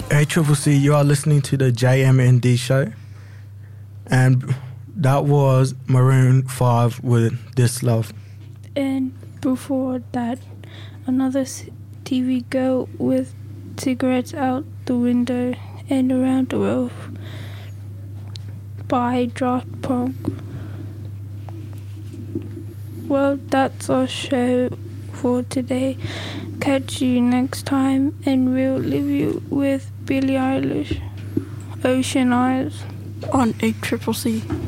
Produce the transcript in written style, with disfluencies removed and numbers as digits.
Hey, Triple C, you are listening to the JMND show. And that was Maroon 5 with This Love. And before that, another TV girl with cigarettes out the window and around the world by Daft Punk. Well, that's our show for today. Catch you next time, and we'll leave you with Billie Eilish, Ocean Eyes. On 8CCC.